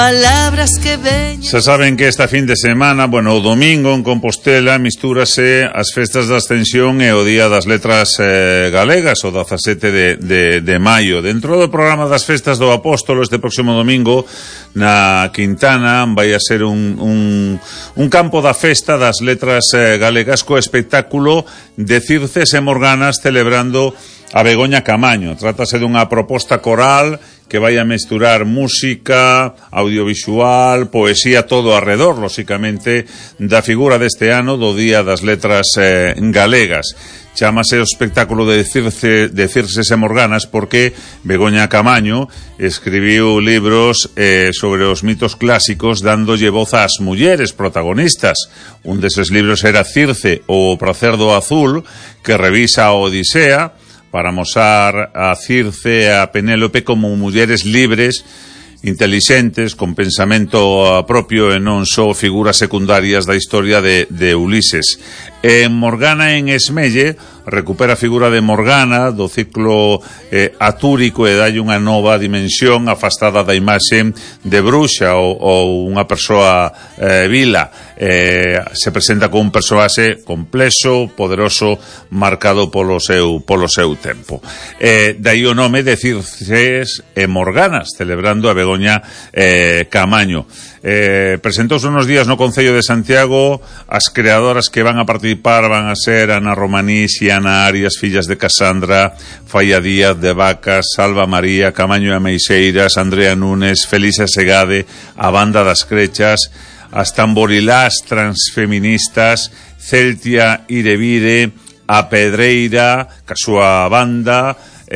Palabras que veñen. Xa saben que esta fin de semana, o domingo en Compostela mistúrase as festas da Ascensión e o Día das Letras Galegas, o 17 de maio. Dentro do programa das festas do Apóstolo, este próximo domingo, na Quintana, vai a ser un campo da festa das letras galegas co espectáculo de Circes e Morganas celebrando a Begoña Camaño. Trátase dunha proposta coral que vai a mesturar música, audiovisual, poesía, todo arredor, lóxicamente, da figura deste ano do Día das Letras Galegas. Chámase o espectáculo de Circes e Morganas porque Begoña Camaño escribiu libros sobre os mitos clásicos dándolle voz ás mulleres protagonistas. Un deses libros era Circe, o Pracer do Azul, que revisa a Odisea para amosar a Circe e a Penélope como mulleres libres, intelixentes, con pensamento propio e non só figuras secundarias da historia de Ulises. En Morgana en Esmelle recupera a figura de Morgana do ciclo atúrico e dalle unha nova dimensión afastada da imaxe de bruxa ou unha persoa vila. Se presenta como un persoaxe complexo, poderoso, marcado polo seu tempo. Daí o nome de Circes e Morganas, celebrando a Begoña Camaño. Presentouse unos días no Concello de Santiago. As creadoras que van a participar van a ser Ana Romanís e Ana Arias, fillas de Casandra, Falla Díaz de Vacas, Salva María, Camaño e Ameixeiras, Andrea Núñez, Felisa Segade, a Banda das Crechas, as Tamborilás transfeministas, Celtia Irevire, a Pedreira, ca súa banda,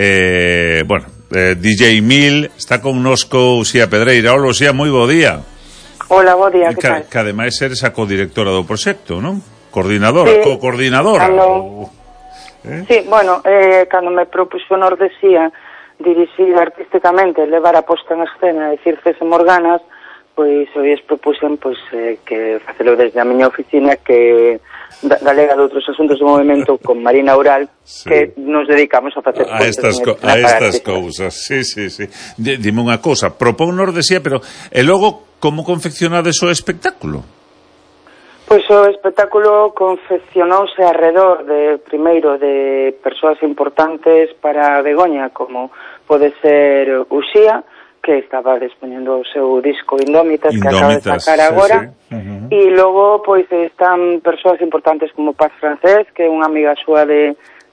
DJ Mil, está connosco Uxía Pedreira. Hola, Uxía, moi bo día. Hola, bo día, que tal? Que ademais eres a codirectora do proxecto, non? Coordinadora, sí, co-coordinadora. Sí, cando me propuxo Nordesía dirixir artísticamente, levar a posta en escena de Circes e Morganas, pois hoy propuxen que facelo desde a miña oficina, que galega de outros asuntos do movimento, con Marina Ural, sí, que nos dedicamos a facer estas cousas. Sí. Dime unha cousa, propón Nordesía, pero e logo como confeccionades o espectáculo? Pois o espectáculo confeccionouse alrededor primeiro de persoas importantes para Begoña, como pode ser Uxía, que estaba dispoñendo o seu disco Indómitas, que acaba de sacar agora, sí. E logo pois están persoas importantes como Paz Francés, que é unha amiga súa de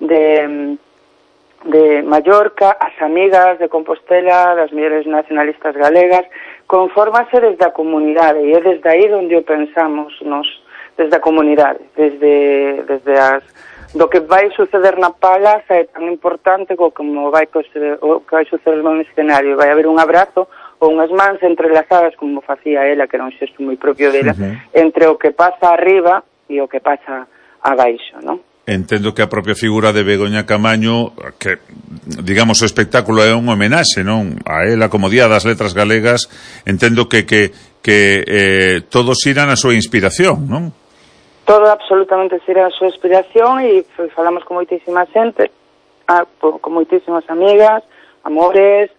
Mallorca, as amigas de Compostela, das mulleres nacionalistas galegas. Confórmase desde a comunidade, e é desde aí onde o pensamos nos, desde a comunidade, desde do que vai suceder na Palas é tan importante como vai suceder no escenario. Vai haber un abrazo ou unhas mans entrelazadas, como facía ela, que era un xesto moi propio dela, entre o que pasa arriba e o que pasa abaixo, non? Entendo que a propia figura de Begoña Camaño, que, digamos, o espectáculo é un homenaxe, non? A ela como Día das Letras Galegas, entendo que todos irán a súa inspiración, non? Todo absolutamente será a súa inspiración, e falamos con moitísima xente, con moitísimas amigas, amores,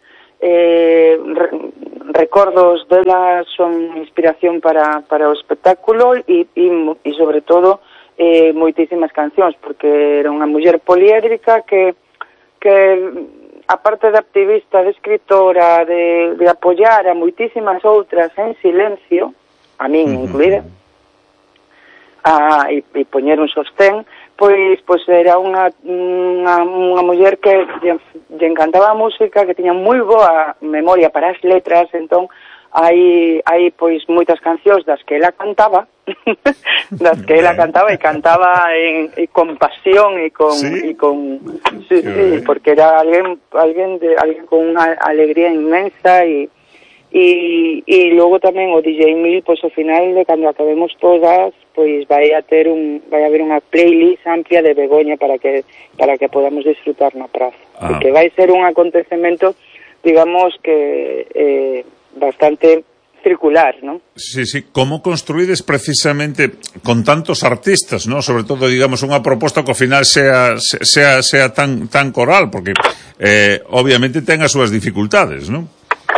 recordos delas son inspiración para o espectáculo, e sobre todo moitísimas cancións, porque era unha muller poliédrica que aparte de activista, de escritora, de apoiar a moitísimas outras en silencio, a min incluída, e poñer un sostén, pois era unha muller que lle encantaba a música, que tiña moi boa memoria para as letras. Entón hai pois moitas cancións das que ela cantaba e cantaba con pasión e con sí, porque era alguén con unha alegría inmensa, e logo tamén o DJ Mil, pois ao final de cando acabemos todas, pois vai haber unha playlist amplia de Begoña para que podamos disfrutar na praza, porque vai ser un acontecemento, digamos que bastante circular, ¿no? Sí. Como construídes precisamente con tantos artistas, ¿no? Sobre todo, digamos, unha proposta que ao final sea tan coral, porque obviamente ten as súas dificultades, ¿no?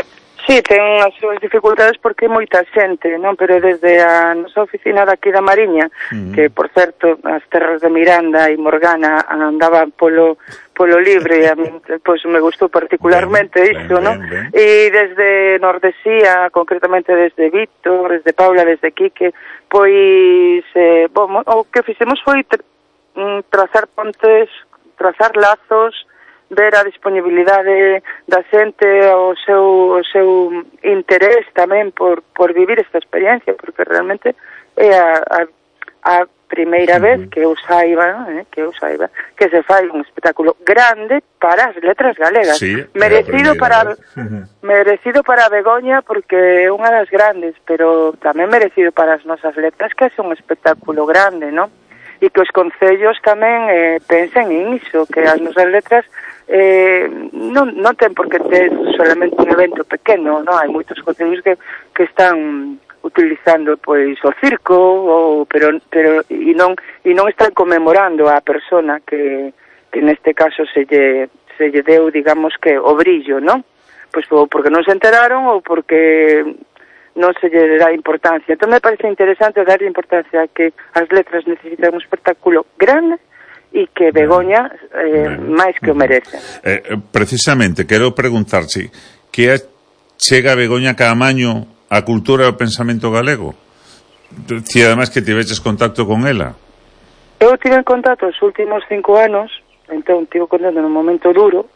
Sí, ten as súas dificultades porque moita xente, non? Pero desde a nosa oficina daqui da Mariña, que, por certo, as terras de Miranda e Morgana andaban polo libre, e a mí, pois, me gustou particularmente iso, non? E desde Nordesía, concretamente desde Víctor, desde Paula, desde Quique, pois, o que fixemos foi trazar pontes, trazar lazos, ver a disponibilidade da xente, o seu interés tamén por vivir esta experiencia, porque realmente é a primeira vez que eu saiba que se fai un espectáculo grande para as letras galegas. Sí, merecido para a Begoña, porque é unha das grandes, pero tamén merecido para as nosas letras, que é un espectáculo grande, non? E que os concellos tamén pensen en iso, que as nosas letras non ten por que ter solamente un evento pequeno, non? Hai moitos concellos que están utilizando pois o circo, pero non están conmemorando a persona que neste caso se lle deu, digamos, que o brillo, non? Pois porque non se enteraron ou porque non se lle dá importancia. Entón me parece interesante dar importancia a que as letras necesitan un espectáculo grande e que Begoña máis que o merece. Precisamente, quero preguntarse, que chega Begoña cada maño a cultura e o pensamento galego? Si ademais que tiveches contacto con ela. Eu tive contacto os últimos 5 anos, entón tive contacto no momento duro,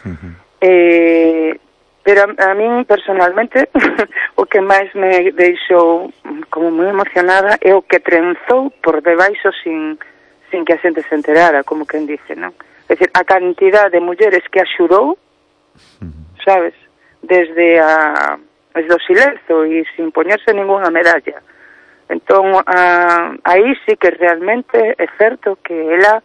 pero a min personalmente o que máis me deixou como moi emocionada é o que trenzou por debaixo sin que a xente se enterara, como quen dice, non? É dicir, a cantidad de mulleres que axudou, sabes, desde o silencio e sin poñerse ninguna medalla. Entón, aí sí que realmente é certo que ela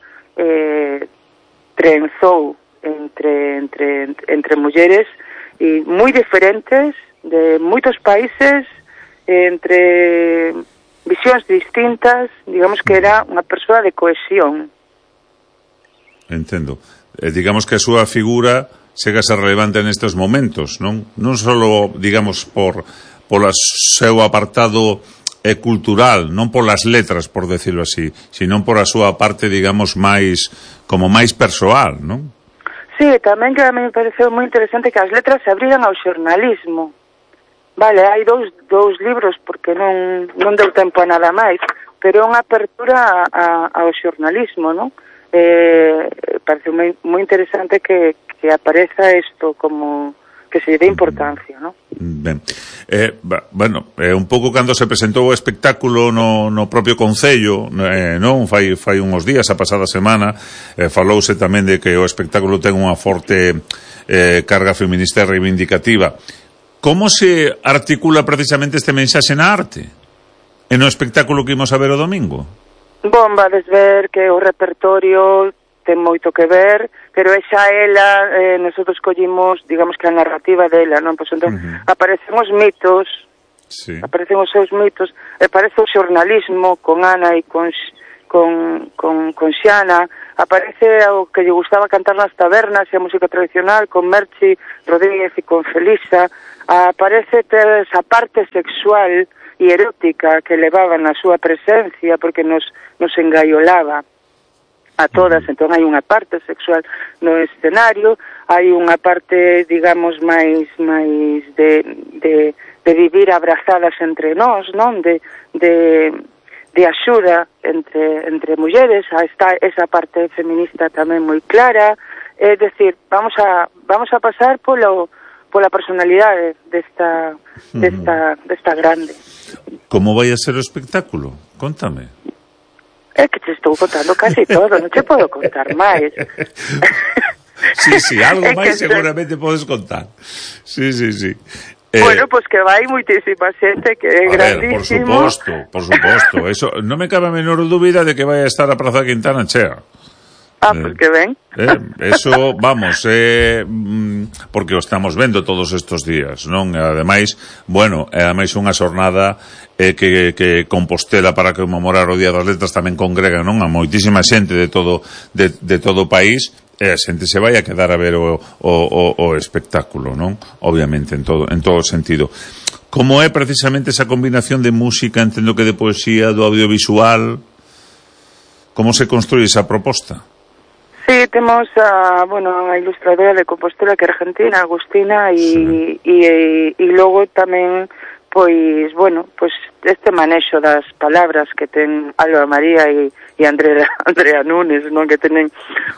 trenzou entre mulleres e moi diferentes, de moitos países, entre visións distintas, digamos que era unha persoa de cohesión. Entendo. Digamos que a súa figura chega a ser relevante nestes momentos, non só, digamos, por seu apartado cultural, non polas letras, por decirlo así, sino por a súa parte, digamos, máis persoal, non? Sí, tamén que a mí me pareceu moi interesante que as letras se abrigan ao xornalismo. Vale, hai dous libros porque non deu tempo a nada máis, pero é unha apertura ao xornalismo, non? Parece moi interesante que apareza isto como que se lle dé importancia, non? Ben, bueno, un pouco cando se presentou o espectáculo no propio Concello, non? Fai uns días, a pasada semana, falouse tamén de que o espectáculo ten unha forte carga feminista e reivindicativa. Como se articula precisamente este mensaxe na arte? E no espectáculo que imos a ver o domingo? Bom, vades ver que o repertorio ten moito que ver, pero esa ela, nosotros collimos, digamos que a narrativa dela, non? Pois entón, aparecen os mitos, sí. Aparecen os seus mitos, aparece o xornalismo con Ana e con Xana, aparece o que lle gustaba cantar nas tabernas e a música tradicional con Merchi Rodríguez e con Felisa, aparece esa parte sexual e erótica que levaba na súa presencia porque nos engaiolaba a todas. Entón hai unha parte sexual no escenario, hai unha parte, digamos, máis de vivir abrazadas entre nós, non? De axuda entre mulleres, está esa parte feminista tamén moi clara, é dicir, vamos a pasar pola personalidade desta grande. Como vai a ser o espectáculo? Contame. É que te estou contando casi todo, non te podo contar máis. Sí, algo máis seguramente podes contar. Sí. Bueno, pues que vai moitísima xente, que é grandísimo. Por suposto. Eso, non me cabe a menor dúbida de que vai a estar a Praza Quintana chea. Pues que ben. Eso, vamos, porque o estamos vendo todos estos días, non? Ademais, ademais unha xornada que Compostela para conmemorar o Día das Letras tamén congrega, non? A moitísima xente de todo o país, a xente se vai a quedar a ver o espectáculo, non? Obviamente, en todo sentido. Como é precisamente esa combinación de música, entendo que de poesía, do audiovisual, como se construye esa proposta? Sí, temos a ilustradora de Compostela, que é argentina, Agustina, e logo tamén pois este manexo das palabras que ten Alba María e Andrea Núñez, non, que tenen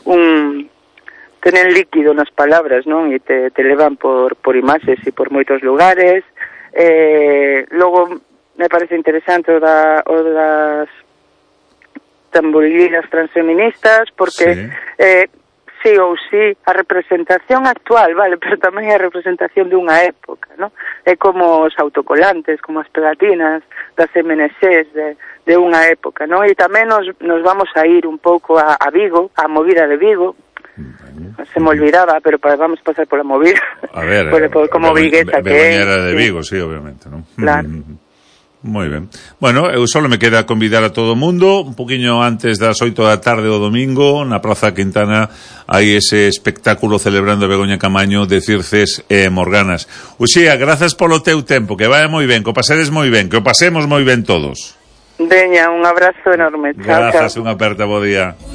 líquido nas palabras, non, e te levan por imaxes e por moitos lugares. Logo me parece interesante o das tamborilas transfeministas, porque sí ou sí, a representación actual, vale, pero tamén é a representación dunha época, non? É como os autocolantes, como as pegatinas das MNCs de unha época, non? E tamén nos vamos a ir un pouco a Vigo, a movida de Vigo. Se me olvidaba, pero vamos a pasar pola movida. A ver, como viguesa que é. Begoñera de Vigo, sí, obviamente, non? Claro. Moi ben. Bueno, eu só me queda convidar a todo o mundo, un poquinho antes das 8 da tarde o domingo, na Praza Quintana, hai ese espectáculo celebrando a Begoña Camaño de Circes e Morganas. Uxía, grazas polo teu tempo, que vai moi ben, que o pasedes moi ben, que o pasemos moi ben todos. Veña, un abrazo enorme. Grazas, unha aperta, bo día.